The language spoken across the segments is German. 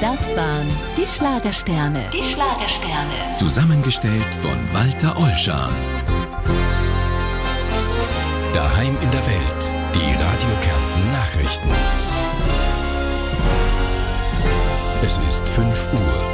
Das waren die Schlagersterne. Die Schlagersterne. Zusammengestellt von Walter Ollschan. Daheim in der Welt. Die Radio Kärnten Nachrichten. Es ist 5 Uhr.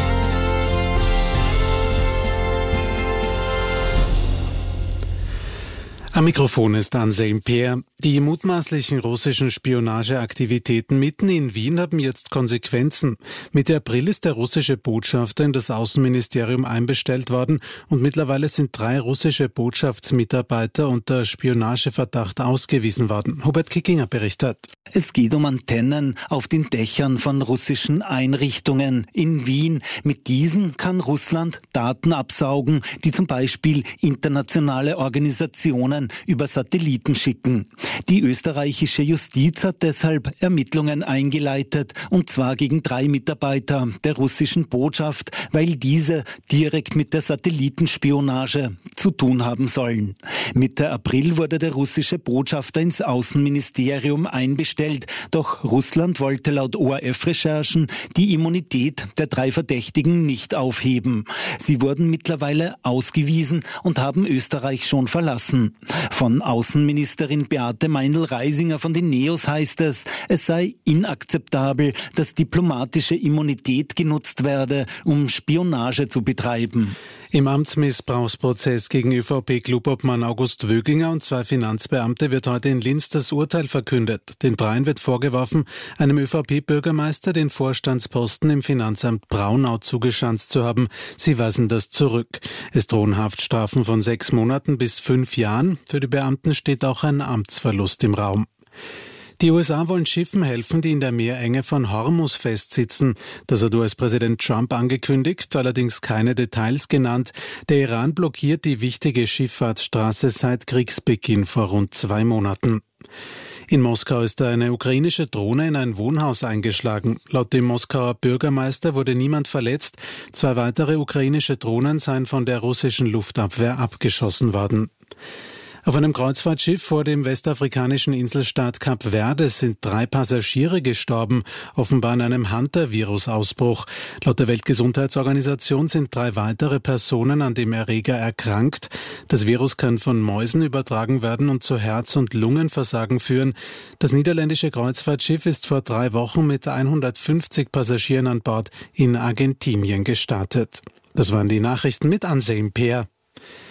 Am Mikrofon ist Anselm Peer. Die mutmaßlichen russischen Spionageaktivitäten mitten in Wien haben jetzt Konsequenzen. Mitte April ist der russische Botschafter in das Außenministerium einbestellt worden und mittlerweile sind 3 russische Botschaftsmitarbeiter unter Spionageverdacht ausgewiesen worden. Hubert Kickinger berichtet. Es geht um Antennen auf den Dächern von russischen Einrichtungen in Wien. Mit diesen kann Russland Daten absaugen, die zum Beispiel internationale Organisationen über Satelliten schicken. Die österreichische Justiz hat deshalb Ermittlungen eingeleitet, und zwar gegen 3 Mitarbeiter der russischen Botschaft, weil diese direkt mit der Satellitenspionage zu tun haben sollen. Mitte April wurde der russische Botschafter ins Außenministerium einbestellt, doch Russland wollte laut ORF-Recherchen die Immunität der 3 Verdächtigen nicht aufheben. Sie wurden mittlerweile ausgewiesen und haben Österreich schon verlassen. Von Außenministerin Beate Meindl-Reisinger von den NEOS heißt es sei inakzeptabel, dass diplomatische Immunität genutzt werde, um Spionage zu betreiben. Im Amtsmissbrauchsprozess gegen ÖVP-Clubobmann August Wöginger und 2 Finanzbeamte wird heute in Linz das Urteil verkündet. Den 3 wird vorgeworfen, einem ÖVP-Bürgermeister den Vorstandsposten im Finanzamt Braunau zugeschanzt zu haben. Sie weisen das zurück. Es drohen Haftstrafen von 6 Monaten bis 5 Jahren. Für die Beamten steht auch ein Amtsverlust im Raum. Die USA wollen Schiffen helfen, die in der Meerenge von Hormuz festsitzen. Das hat US-Präsident Trump angekündigt, allerdings keine Details genannt. Der Iran blockiert die wichtige Schifffahrtsstraße seit Kriegsbeginn vor rund 2 Monaten. In Moskau ist eine ukrainische Drohne in ein Wohnhaus eingeschlagen. Laut dem Moskauer Bürgermeister wurde niemand verletzt. 2 weitere ukrainische Drohnen seien von der russischen Luftabwehr abgeschossen worden. Auf einem Kreuzfahrtschiff vor dem westafrikanischen Inselstaat Kap Verde sind 3 Passagiere gestorben, offenbar an einem Hunter-Virus-Ausbruch. Laut der Weltgesundheitsorganisation sind 3 weitere Personen an dem Erreger erkrankt. Das Virus kann von Mäusen übertragen werden und zu Herz- und Lungenversagen führen. Das niederländische Kreuzfahrtschiff ist vor 3 Wochen mit 150 Passagieren an Bord in Argentinien gestartet. Das waren die Nachrichten mit Anselm Peer.